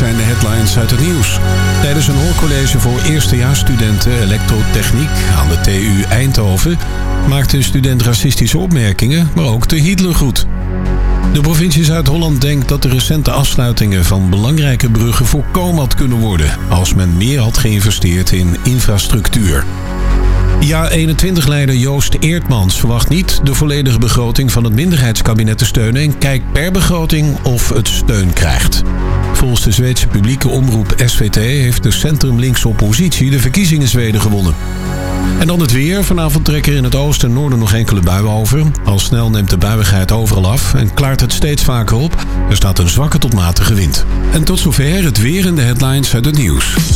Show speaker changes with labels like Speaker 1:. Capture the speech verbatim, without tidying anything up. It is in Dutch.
Speaker 1: zijn de headlines uit het nieuws. Tijdens een hoorcollege voor eerstejaarsstudenten elektrotechniek aan de T U Eindhoven maakte een student racistische opmerkingen, maar ook de Hitlergroet. De provincie Zuid-Holland denkt dat de recente afsluitingen van belangrijke bruggen voorkomen had kunnen worden als men meer had geïnvesteerd in infrastructuur. J A eenentwintig-leider Joost Eertmans verwacht niet de volledige begroting van het minderheidskabinet te steunen en kijkt per begroting of het steun krijgt. Volgens de Zweedse publieke omroep S V T heeft de centrum-linkse oppositie de verkiezingen in Zweden gewonnen. En dan het weer. Vanavond trekken er in het oosten en noorden nog enkele buien over. Al snel neemt de buiigheid overal af en klaart het steeds vaker op. Er staat een zwakke tot matige wind. En tot zover het weer en de headlines uit het nieuws.